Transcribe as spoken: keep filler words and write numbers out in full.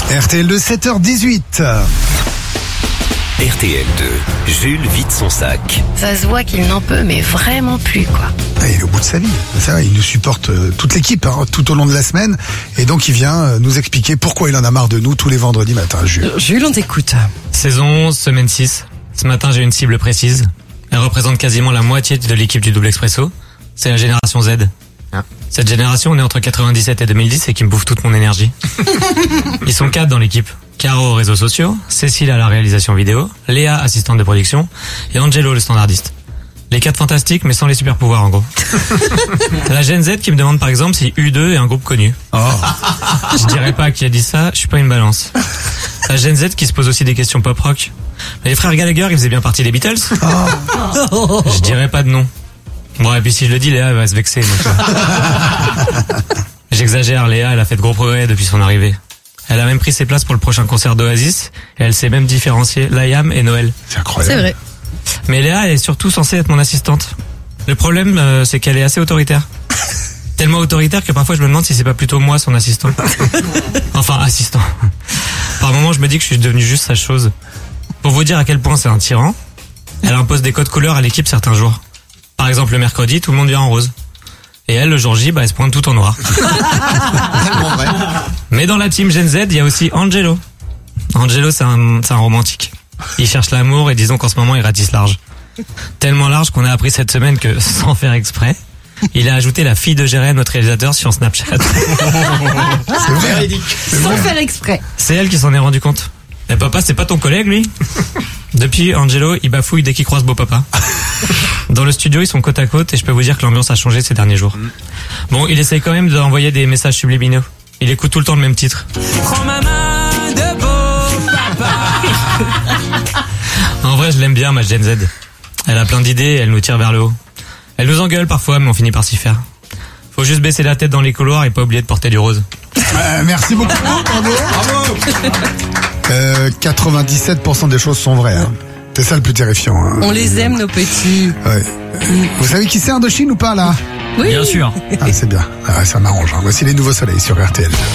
R T L de sept heures dix-huit. R T L deux, Jules vide son sac. Ça se voit qu'il n'en peut, mais vraiment plus, quoi. Ah, il est au bout de sa vie. Ça va, il nous supporte euh, toute l'équipe hein, tout au long de la semaine. Et donc, il vient euh, nous expliquer pourquoi il en a marre de nous tous les vendredis matins, Jules. Jules, on t'écoute. Saison onze, semaine six. Ce matin, j'ai une cible précise. Elle représente quasiment la moitié de l'équipe du Double Expresso. C'est la génération Z. Ah. Cette génération, on est entre quatre-vingt-dix-sept et deux mille dix et qui me bouffe toute mon énergie. Ils sont quatre dans l'équipe. Caro aux réseaux sociaux, Cécile à la réalisation vidéo, Léa, assistante de production, et Angelo, le standardiste. Les quatre fantastiques, mais sans les super pouvoirs en gros. La Gen Z qui me demande par exemple si U deux est un groupe connu. Oh. Je dirais pas qui a dit ça, je suis pas une balance. La Gen Z qui se pose aussi des questions pop rock. Les frères Gallagher, ils faisaient bien partie des Beatles. Oh. Je dirais pas de nom. Bon, et puis si je le dis, Léa elle va se vexer. Donc... J'exagère, Léa, elle a fait de gros progrès depuis son arrivée. Elle a même pris ses places pour le prochain concert d'Oasis et elle s'est même différenciée Liam et Noël. C'est incroyable. C'est vrai. Mais Léa elle est surtout censée être mon assistante. Le problème, euh, c'est qu'elle est assez autoritaire. Tellement autoritaire que parfois je me demande si c'est pas plutôt moi son assistant. Enfin, assistant. Par moments, je me dis que je suis devenu juste sa chose. Pour vous dire à quel point c'est un tyran, elle impose des codes couleurs à l'équipe certains jours. Par exemple, le mercredi, tout le monde vient en rose. Et elle, le jour J, bah, elle se pointe tout en noir. Mais dans la team Gen Z, il y a aussi Angelo. Angelo, c'est un, c'est un romantique. Il cherche l'amour et disons qu'en ce moment, il ratisse large. Tellement large qu'on a appris cette semaine que, sans faire exprès, il a ajouté la fille de Jérém, notre réalisateur, sur Snapchat. C'est vrai. Sans faire exprès. C'est elle qui s'en est rendu compte. Mais papa, c'est pas ton collègue, lui? Depuis, Angelo, il bafouille dès qu'il croise beau papa. Dans le studio, ils sont côte à côte et je peux vous dire que l'ambiance a changé ces derniers jours. Bon, il essaye quand même d'envoyer des messages subliminaux. Il écoute tout le temps le même titre. Prends ma main de beau papa. En vrai, je l'aime bien, ma Gen Z. Elle a plein d'idées et elle nous tire vers le haut. Elle nous engueule parfois, mais on finit par s'y faire. Faut juste baisser la tête dans les couloirs et pas oublier de porter du rose. Euh, merci beaucoup. Bravo. Bravo. Euh, quatre-vingt-dix-sept pour cent des choses sont vraies. Hein. C'est ça le plus terrifiant. Hein. On les aime, nos petits. Ouais. Mmh. Vous savez qui c'est Indochine ou pas là? Oui. Bien sûr. Ah, c'est bien. Ah, ça m'arrange. Hein. Voici les nouveaux soleils sur R T L.